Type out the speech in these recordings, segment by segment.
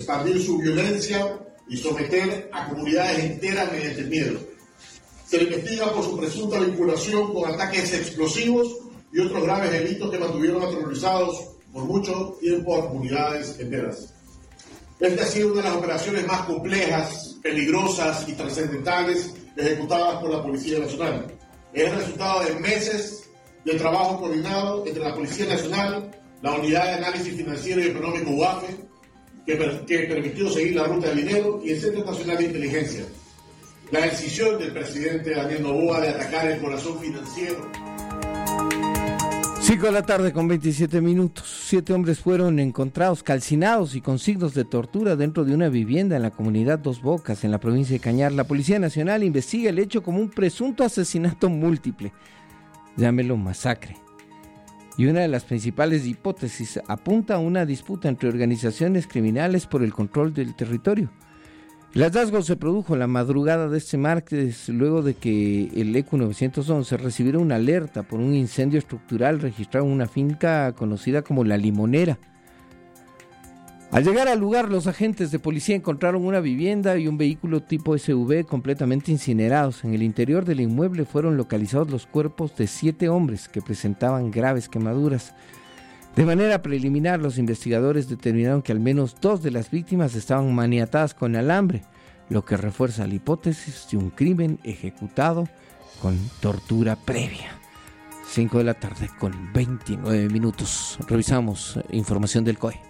expandir su violencia y someter a comunidades enteras mediante el miedo. Se le investiga por su presunta vinculación con ataques explosivos y otros graves delitos que mantuvieron aterrorizados por mucho tiempo a comunidades enteras. Esta ha sido una de las operaciones más complejas, peligrosas y trascendentales ejecutadas por la Policía Nacional. Es el resultado de meses de trabajo coordinado entre la Policía Nacional, la Unidad de Análisis Financiero y Económico UAFE, que permitió seguir la ruta del dinero, y el Centro Nacional de Inteligencia. La decisión del presidente Daniel Noboa de atacar el corazón financiero. 5 de la tarde con 27 minutos. 7 hombres fueron encontrados calcinados y con signos de tortura dentro de una vivienda en la comunidad Dos Bocas, en la provincia de Cañar. La Policía Nacional investiga el hecho como un presunto asesinato múltiple. Llámelo masacre. Y una de las principales hipótesis apunta a una disputa entre organizaciones criminales por el control del territorio. El hallazgo se produjo la madrugada de este martes, luego de que el ECU 911 recibiera una alerta por un incendio estructural registrado en una finca conocida como La Limonera. Al llegar al lugar, los agentes de policía encontraron una vivienda y un vehículo tipo SUV completamente incinerados. En el interior del inmueble fueron localizados los cuerpos de 7 hombres que presentaban graves quemaduras. De manera preliminar, los investigadores determinaron que al menos 2 de las víctimas estaban maniatadas con alambre, lo que refuerza la hipótesis de un crimen ejecutado con tortura previa. 5 de la tarde con 29 minutos. Revisamos información del COE.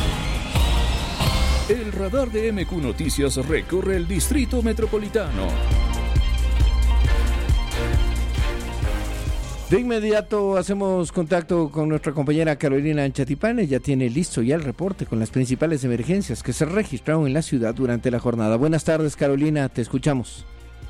El radar de MQ Noticias recorre el Distrito Metropolitano. De inmediato hacemos contacto con nuestra compañera Carolina Anchatipán. Ella tiene listo ya el reporte con las principales emergencias que se registraron en la ciudad durante la jornada. Buenas tardes, Carolina, te escuchamos.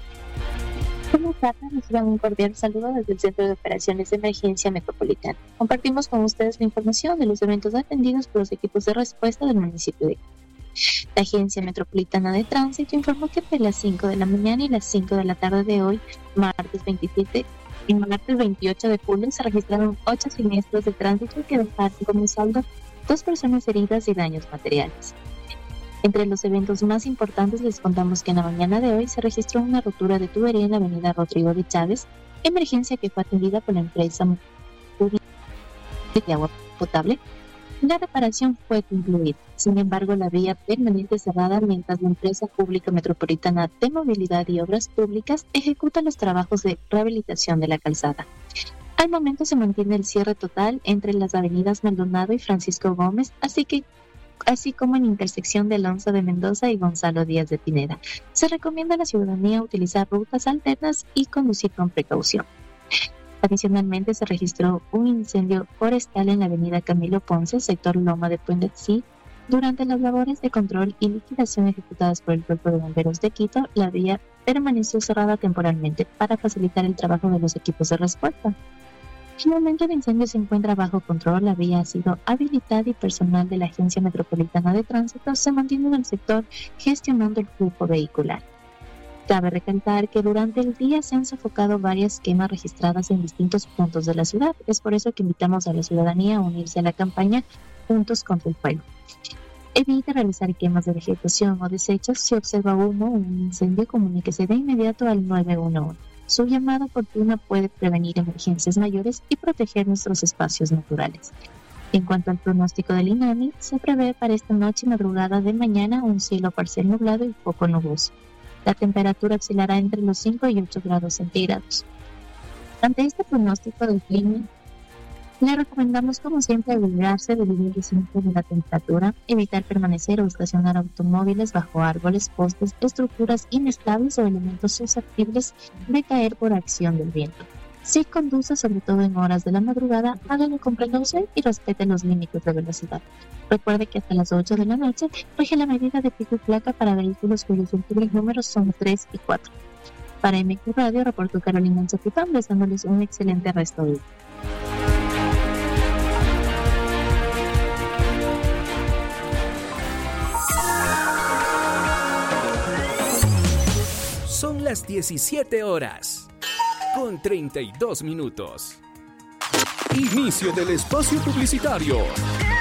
Buenas tardes, reciban un cordial saludo desde el Centro de Operaciones de Emergencia Metropolitana. Compartimos con ustedes la información de los eventos atendidos por los equipos de respuesta del municipio de Cali. La Agencia Metropolitana de Tránsito informó que entre las 5 de la mañana y las 5 de la tarde de hoy, martes 27 y martes 28 de julio, se registraron 8 siniestros de tránsito que dejaron como saldo 2 personas heridas y daños materiales. Entre los eventos más importantes les contamos que en la mañana de hoy se registró una rotura de tubería en la avenida Rodrigo de Chávez, emergencia que fue atendida por la empresa pública de agua potable. La reparación fue concluida. Sin embargo, la vía permanece cerrada mientras la empresa pública metropolitana de movilidad y obras públicas ejecuta los trabajos de rehabilitación de la calzada. Al momento se mantiene el cierre total entre las avenidas Maldonado y Francisco Gómez, así como en intersección de Alonso de Mendoza y Gonzalo Díaz de Pineda. Se recomienda a la ciudadanía utilizar rutas alternas y conducir con precaución. Adicionalmente, se registró un incendio forestal en la avenida Camilo Ponce, sector Loma de Puendexí. Durante las labores de control y liquidación ejecutadas por el Cuerpo de Bomberos de Quito, la vía permaneció cerrada temporalmente para facilitar el trabajo de los equipos de respuesta. Finalmente, el incendio se encuentra bajo control, la vía ha sido habilitada y personal de la Agencia Metropolitana de Tránsito se mantiene en el sector gestionando el flujo vehicular. Cabe recalcar que durante el día se han sofocado varias quemas registradas en distintos puntos de la ciudad. Es por eso que invitamos a la ciudadanía a unirse a la campaña Juntos contra el Fuego. Evite realizar quemas de vegetación o desechos. Si observa humo o un incendio, comuníquese de inmediato al 911. Su llamada oportuna puede prevenir emergencias mayores y proteger nuestros espacios naturales. En cuanto al pronóstico del INAMI, se prevé para esta noche y madrugada de mañana un cielo parcial nublado y poco nuboso. La temperatura oscilará entre los 5 y 8 grados centígrados. Ante este pronóstico del clima, le recomendamos como siempre abrigarse debido al descenso de la temperatura, evitar permanecer o estacionar automóviles bajo árboles, postes, estructuras inestables o elementos susceptibles de caer por acción del viento. Si conduce, sobre todo en horas de la madrugada, hágalo con precaución y respete los límites de velocidad. Recuerde que hasta las 8 de la noche rige la medida de pico y placa para vehículos cuyos últimos números son 3 y 4. Para MQ Radio, reportó Carolina Anchatipán, deseándoles un excelente resto de día. Son las 17 horas, con 32 minutos. Inicio del espacio publicitario.